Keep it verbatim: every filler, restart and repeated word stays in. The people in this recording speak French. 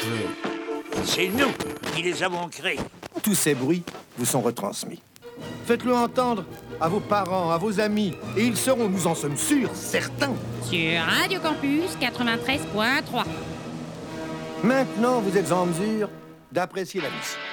C'est nous qui les avons créés. Tous ces bruits vous sont retransmis. Faites-le entendre à vos parents, à vos amis, et ils seront, nous en sommes sûrs, certains. Sur Radio Campus quatre-vingt-treize point trois. Maintenant, vous êtes en mesure d'apprécier la musique.